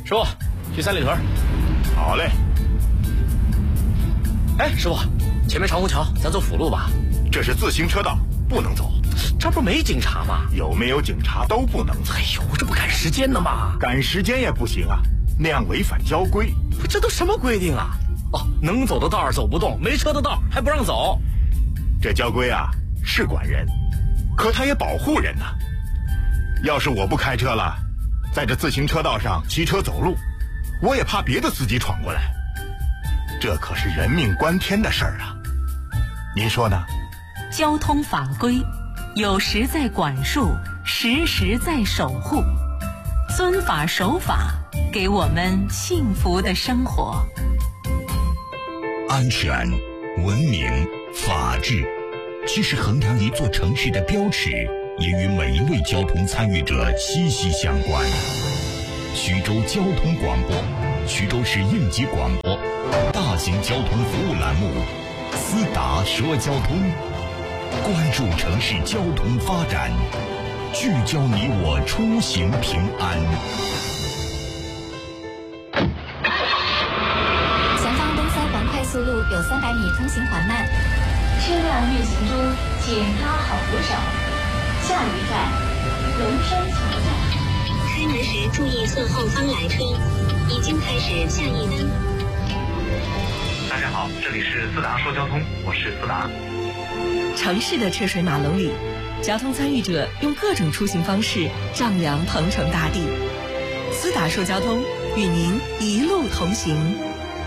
师傅，去三里屯。 好嘞。 哎，师傅，前面长虹桥，咱走辅路吧。 这是自行车道，不能走。 这不没警察吗？ 有没有警察都不能走。 哎呦，这不赶时间呢吗？ 赶时间也不行啊，那样违反交规。 这都什么规定啊？哦，能走的道儿走不动，没车的道还不让走。 这交规啊是管人，可它也保护人呐。要是我不开车了，在这自行车道上骑车走路，我也怕别的司机闯过来。这可是人命关天的事儿啊，您说呢？ 交通法规有时在管束，时时在守护，遵法守法，给我们幸福的生活。 安全、文明、法治，其实衡量一座城市的标尺，也与每一位交通参与者息息相关。徐州交通广播，徐州市应急广播，大型交通服务栏目《思达说交通》，关注城市交通发展，聚焦你我出行平安。 速路有300米通行缓慢，车辆运行中请拉好扶手。下一站龙山桥站。 开门时注意侧后方来车，已经开始下一灯。 大家好，这里是思达说交通，我是思达。 城市的车水马龙里，交通参与者用各种出行方式丈量鹏程大地。思达说交通，与您一路同行。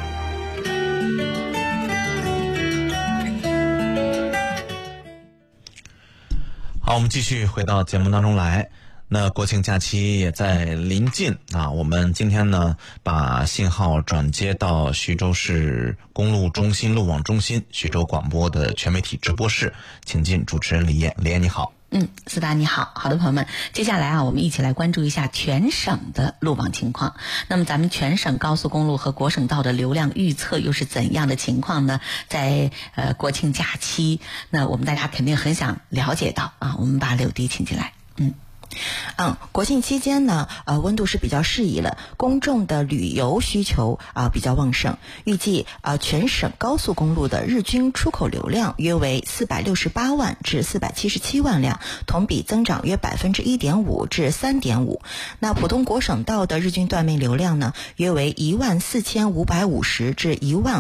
好，我们继续回到节目当中来。那国庆假期也在临近啊，我们今天呢把信号转接到徐州市公路中心路网中心徐州广播的全媒体直播室，请进主持人李艳。李艳你好。 思达你好。好的朋友们，接下来我们一起来关注一下全省的路网情况。那么咱们全省高速公路和国省道的流量预测又是怎样的情况呢？在国庆假期，那我们大家肯定很想了解到啊，我们把柳迪请进来。 国庆期间呢，温度是比较适宜了，公众的旅游需求比较旺盛。预计全省高速公路的日均出口流量约为468万至477万辆，同比增长约1.5%至3.5%。那普通国省道的日均断命流量呢，约为14550至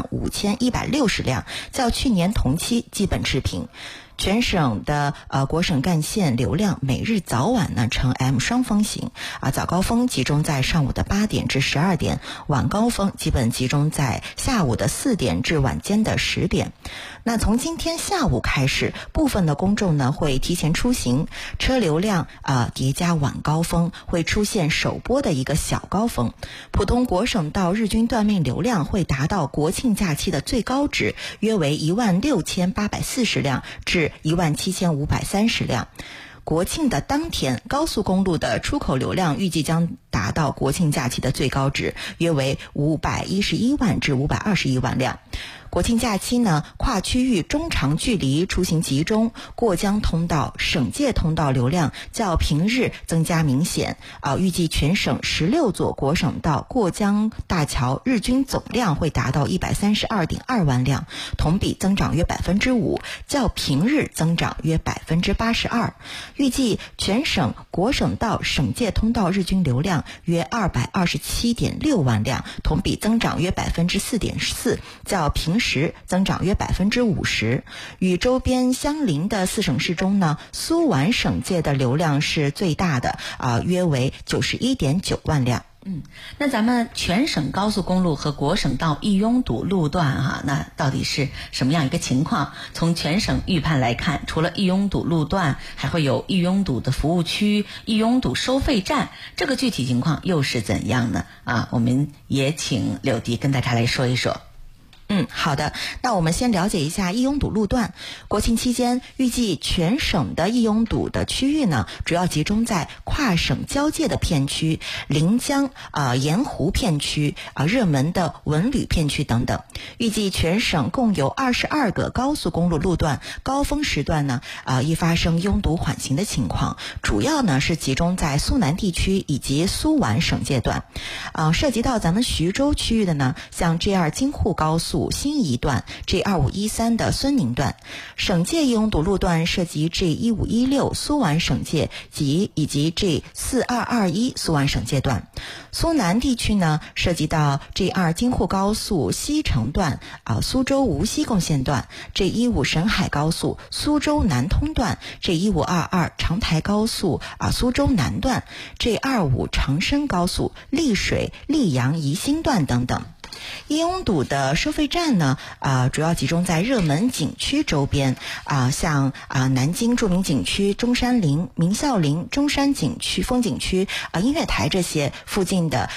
15160辆，较去年同期基本持平。全省的国省干线流量每日早晚呢呈 M 双峰形早高峰集中在上午的8点至12点，晚高峰基本集中在下午的4点至晚间的10点。那从今天下午开始，部分的公众呢会提前出行，车流量叠加晚高峰，会出现首波的一个小高峰。普通国省道日均断命流量会达到国庆假期的最高值，约为16840辆至17530辆。国庆的当天，高速公路的出口流量预计将达到国庆假期的最高值，约为511万至521万辆。国庆假期呢，跨区域中长距离出行集中，过江通道、省界通道流量较平日增加明显。预计全省16座国省道过江大桥日均总量会达到132.2万辆，同比增长约5%，较平日增长约82%。预计全省国省道、省界通道日均流量约227.6万辆，同比增长约4.4%，较平时增长约50%。与周边相邻的4省市中呢，苏皖省界的流量是最大的，约为91.9万辆。 那咱们全省高速公路和国省道易拥堵路段那到底是什么样一个情况？从全省预判来看，除了易拥堵路段，还会有易拥堵的服务区、易拥堵收费站，这个具体情况又是怎样呢？我们也请柳迪跟大家来说一说。 好的。那我们先了解一下易拥堵路段。国庆期间，预计全省的易拥堵的区域呢，主要集中在跨省交界的片区、临江、盐湖片区、热门的文旅片区等等。预计全省共有22个高速公路路段，高峰时段呢，易发生拥堵缓行的情况，主要呢是集中在苏南地区以及苏皖省界段。涉及到咱们徐州区域的呢，像 G2 京沪高速新沂段、G2513的孙宁段。省界拥堵路段涉及 G1516 苏皖省界以及 G4221 苏皖省界段。苏南地区呢，涉及到 G2 京沪高速西城段、苏州无锡贡献段、G15沈海高速苏州南通段、G1522 长台高速苏州南段、G25长深高速丽水溧阳宜兴段等等。易拥堵的收费站呢，主要集中在热门景区周边，像南京著名景区中山陵、明孝陵、中山景区、风景区、音乐台这些附近的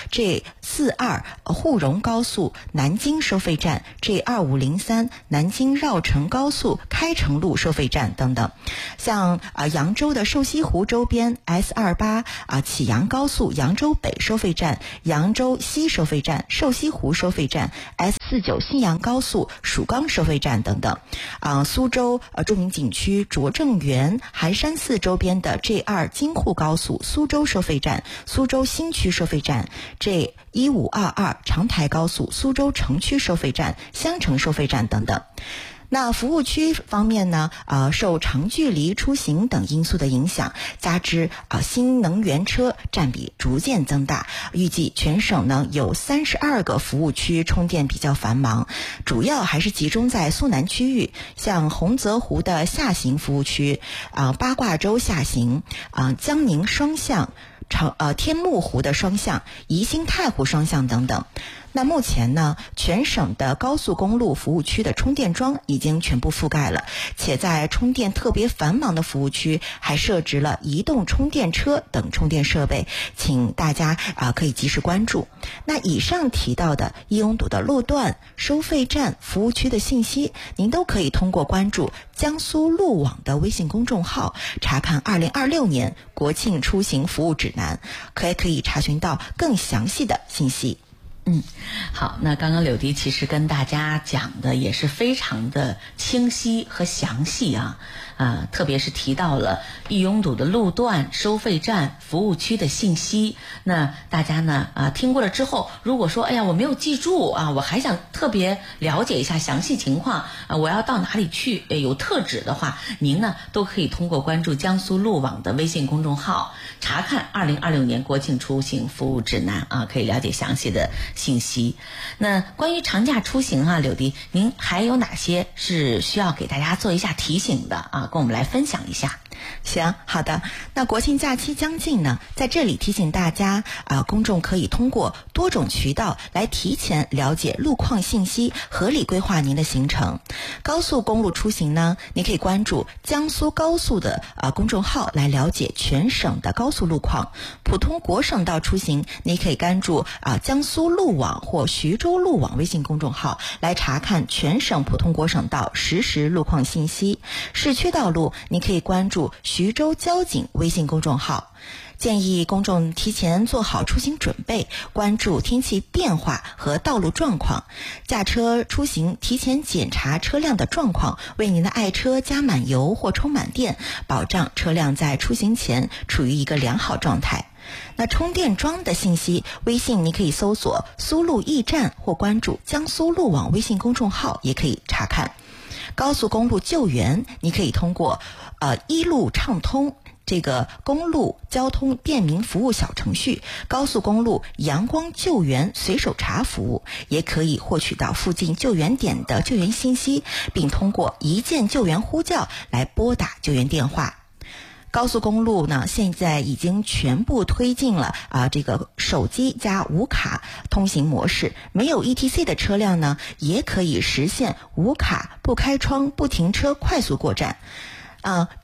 G42沪蓉高速南京收费站、G2503 南京绕城高速开城路收费站等等。像扬州的瘦西湖周边 S28启阳高速扬州北收费站、扬州西收费站、瘦西湖收费站、S49信阳高速蜀冈收费站等等。苏州著名景区拙政园、寒山寺周边的 G2 京沪高速苏州收费站、苏州新区收费站、G1522长台高速苏州城区收费站、襄城收费站等等。那服务区方面呢，受长距离出行等因素的影响，加之新能源车占比逐渐增大，预计全省呢有32个服务区充电比较繁忙，主要还是集中在苏南区域，像洪泽湖的下行服务区、八卦洲下行、江宁双向、天目湖的双向、宜兴太湖双向等等。那目前呢，全省的高速公路服务区的充电桩已经全部覆盖了，且在充电特别繁忙的服务区还设置了移动充电车等充电设备，请大家可以及时关注。那以上提到的易拥堵的路段、收费站、服务区的信息，您都可以通过关注江苏路网的微信公众号查看2026年国庆出行服务指南，可以查询到更详细的信息。 好，那刚刚柳迪其实跟大家讲的也是非常的清晰和详细特别是提到了易拥堵的路段、收费站、服务区的信息。那大家呢听过了之后，如果说我没有记住我还想特别了解一下详细情况我要到哪里去有特指的话，您呢都可以通过关注江苏路网的微信公众号查看2026年国庆出行服务指南可以了解详细的信息。那关于长假出行柳迪，您还有哪些是需要给大家做一下提醒的跟我们来分享一下。 行，好的。那国庆假期将近呢，在这里提醒大家公众可以通过多种渠道来提前了解路况信息，合理规划您的行程。高速公路出行呢，你可以关注江苏高速的公众号来了解全省的高速路况。普通国省道出行，你可以关注江苏路网或徐州路网微信公众号来查看全省普通国省道实时路况信息。市区道路，你可以关注徐州交警微信公众号。建议公众提前做好出行准备，关注天气变化和道路状况。驾车出行提前检查车辆的状况，为您的爱车加满油或充满电，保障车辆在出行前处于一个良好状态。那充电桩的信息，微信你可以搜索苏路驿站或关注江苏路网微信公众号也可以查看。高速公路救援，你可以通过一路畅通这个公路交通便民服务小程序、高速公路阳光救援随手查服务，也可以获取到附近救援点的救援信息，并通过一键救援呼叫来拨打救援电话。高速公路呢，现在已经全部推进了这个手机加无卡通行模式，没有 ETC 的车辆呢，也可以实现无卡不开窗不停车快速过站。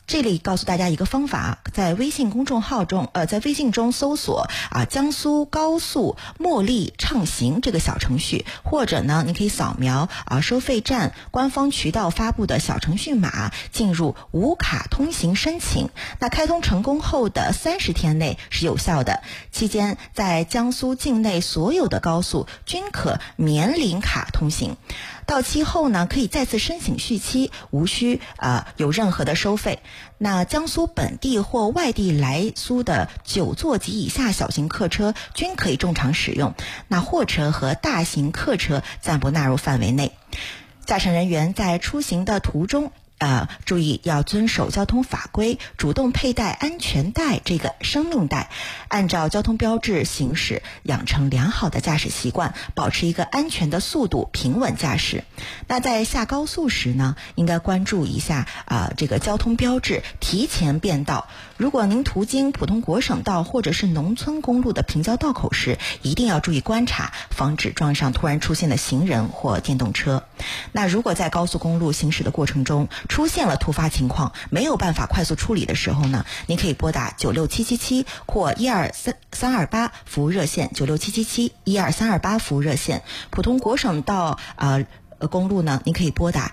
这里告诉大家一个方法，在微信公众号中，在微信中搜索江苏高速茉莉畅行这个小程序，或者呢，你可以扫描收费站官方渠道发布的小程序码，进入无卡通行申请。那开通成功后的30天内是有效的，期间在江苏境内所有的高速均可免领卡通行。到期后呢，可以再次申请续期，无需有任何的收费。那江苏本地或外地来苏的9座及以下小型客车均可以正常使用，那货车和大型客车暂不纳入范围内。驾驶人员在出行的途中注意要遵守交通法规，主动佩戴安全带这个生命带，按照交通标志行驶，养成良好的驾驶习惯，保持一个安全的速度，平稳驾驶。那在下高速时呢，应该关注一下这个交通标志，提前变道。如果您途经普通国省道或者是农村公路的平交道口时，一定要注意观察，防止撞上突然出现的行人或电动车。那如果在高速公路行驶的过程中出现了突发情况，没有办法快速处理的时候呢，您可以拨打96777或12328服务热线，96777 12328服务热线。普通国省道公路呢，您可以拨打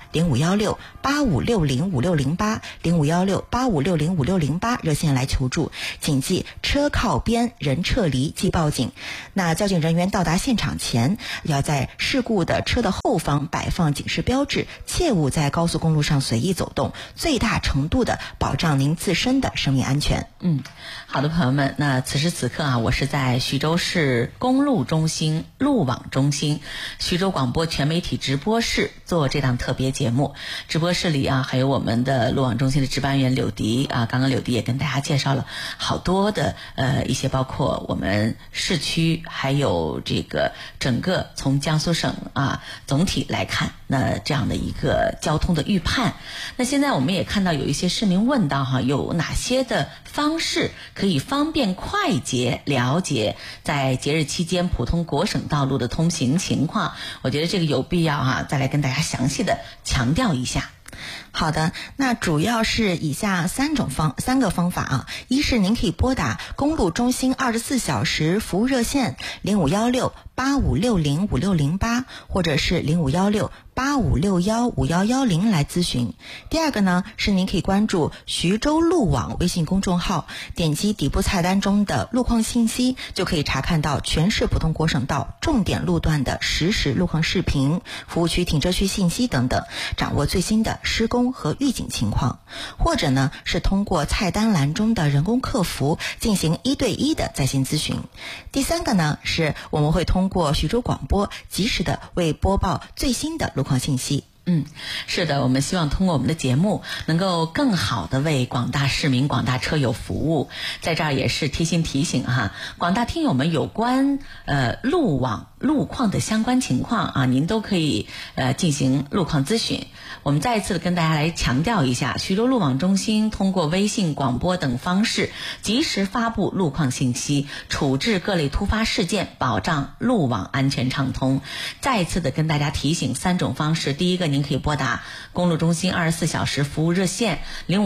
051685605608 051685605608热线来求助。谨记车靠边，人撤离即报警。那交警人员到达现场前，要在事故的车的后方摆放警示标志，切勿在高速公路上随意走动，最大程度的保障您自身的生命安全。 好的，朋友们，那此时此刻我是在徐州市公路中心路网中心徐州广播全媒体直播室做这档特别节目。直播室里还有我们的路网中心的值班员柳迪刚刚柳迪也跟大家介绍了好多的一些，包括我们市区，还有这个整个从江苏省总体来看，那这样的一个交通的预判。那现在我们也看到有一些市民问到有哪些的方式可以方便快捷了解在节日期间普通国省道路的通行情况。我觉得这个有必要再来跟大家详细的强调一下。 好的，那主要是以下三个方法一是您可以拨打公路中心24小时服务热线051685605608，或者是051685615110来咨询。第二个呢，是您可以关注徐州路网微信公众号，点击底部菜单中的路况信息，就可以查看到全市普通国省道重点路段的实时路况视频、服务区停车区信息等等，掌握最新的施工和预警情况。或者呢，是通过菜单栏中的人工客服进行1对1的在线咨询。第三个呢，是我们会通过徐州广播及时的为播报最新的路况信息。 是的，我们希望通过我们的节目能够更好的为广大市民、广大车友服务。在这儿也是贴心提醒广大听友们，有关路网路况的相关情况您都可以进行路况咨询。我们再一次的跟大家来强调一下，徐州路网中心通过微信、广播等方式及时发布路况信息，处置各类突发事件，保障路网安全畅通。再一次的跟大家提醒3种方式。第一个，您可以拨打公路中心24小时服务热线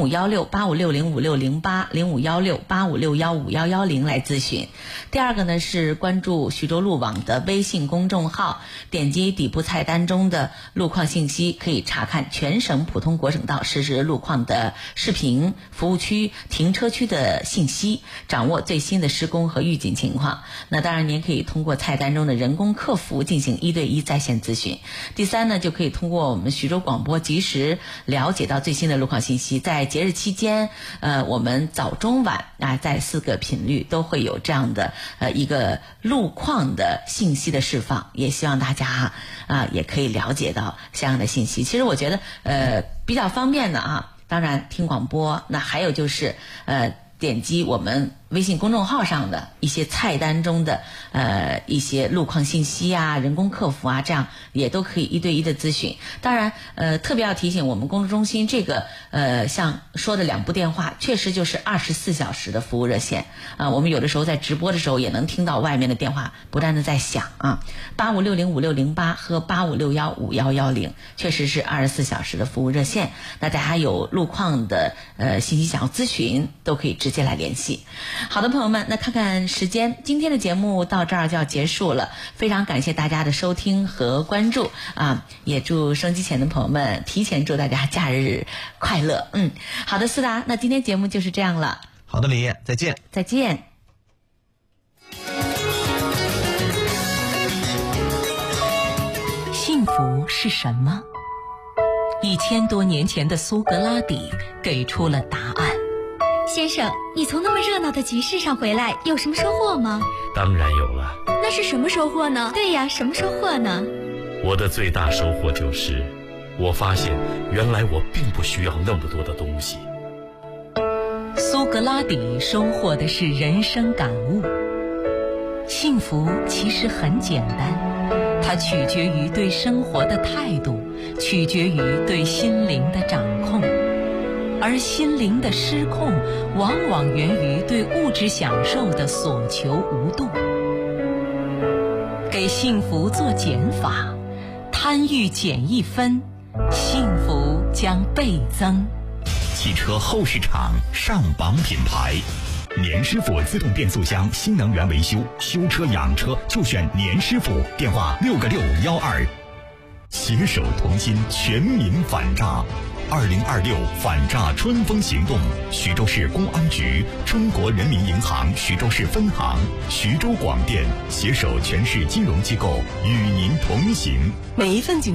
051685605608 051685615110来咨询。第二个呢，是关注徐州路网的微信公众号，点击底部菜单中的路况信息，可以查看全省普通国省道实时路况的视频、服务区、停车区的信息，掌握最新的施工和预警情况。那当然您可以通过菜单中的人工客服进行1对1在线咨询。第三呢，就可以通过我们徐州广播及时了解到最新的路况信息。在节日期间我们早中晚在4个频率都会有这样的一个路况的信息的释放，也希望大家也可以了解到相应的信息。其实我觉得比较方便的当然听广播，那还有就是点击我们微信公众号上的一些菜单中的一些路况信息啊、人工客服啊，这样也都可以1对1的咨询。当然特别要提醒我们公路中心这个像说的2部电话确实就是24小时的服务热线啊。我们有的时候在直播的时候也能听到外面的电话不断的在响啊，85605608和85615110确实是24小时的服务热线。那大家有路况的信息想要咨询都可以直接来联系。好的朋友们，那看看时间，今天的节目到这儿就要结束了，非常感谢大家的收听和关注啊！也祝收音机前的朋友们提前祝大家假日快乐。好的，思达，那今天节目就是这样了。 好的，李烨，再见。 再见。 幸福是什么？1000多年前的苏格拉底给出了答案。 先生，你从那么热闹的集市上回来，有什么收获吗？ 当然有了。 那是什么收获呢？对呀，什么收获呢？ 我的最大收获就是，我发现原来我并不需要那么多的东西。 苏格拉底收获的是人生感悟。幸福其实很简单，它取决于对生活的态度，取决于对心灵的掌控。而心灵的失控往往源于对物质享受的所求无度。给幸福做减法，贪欲减1分，幸福将倍增。 汽车后市场上榜品牌，年师傅自动变速箱新能源维修，修车养车就选年师傅，电话6个612。携手同心，全民反诈。2026反诈春风行动，徐州市公安局、中国人民银行徐州市分行、徐州广电携手全市金融机构与您同行。 每一份